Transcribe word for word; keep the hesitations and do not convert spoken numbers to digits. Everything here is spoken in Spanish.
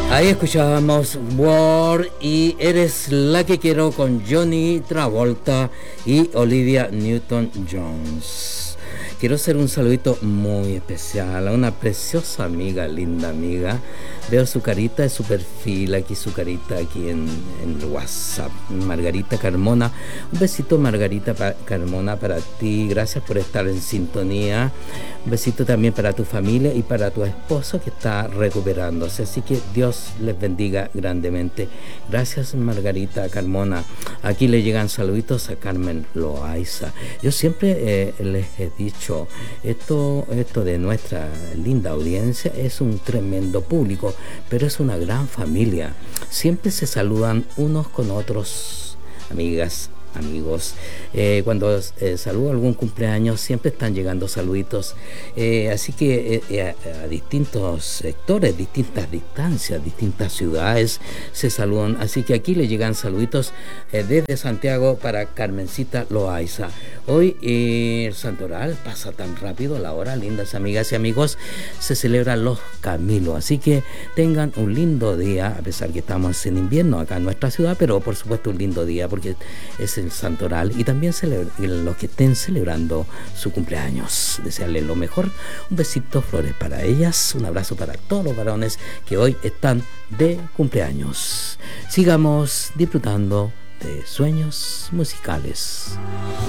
Ahí escuchábamos War y Eres la que quiero con Johnny Travolta y Olivia Newton-Jones. Quiero hacer un saludito muy especial a una preciosa amiga, linda amiga. Veo su carita, su perfil aquí, su carita aquí en, en el WhatsApp. Margarita Carmona. Un besito, Margarita pa- Carmona, para ti. Gracias por estar en sintonía. Un besito también para tu familia y para tu esposo que está recuperándose. Así que Dios les bendiga grandemente. Gracias, Margarita Carmona. Aquí le llegan saluditos a Carmen Loaiza. Yo siempre eh, les he dicho, esto, esto de nuestra linda audiencia es un tremendo público, pero es una gran familia. Siempre se saludan unos con otros, amigas, amigos. Eh, cuando eh, saludo algún cumpleaños siempre están llegando saluditos, eh, así que eh, a, a distintos sectores, distintas distancias, distintas ciudades se saludan, así que aquí le llegan saluditos eh, desde Santiago para Carmencita Loaiza. Hoy eh, el Santoral pasa tan rápido la hora, lindas amigas y amigos, se celebran los Camilos, así que tengan un lindo día, a pesar que estamos en invierno acá en nuestra ciudad, pero por supuesto un lindo día porque es el Santoral, y también celebra, los que estén celebrando su cumpleaños, desearles lo mejor. Un besito, flores para ellas, un abrazo para todos los varones que hoy están de cumpleaños. Sigamos disfrutando de sueños musicales.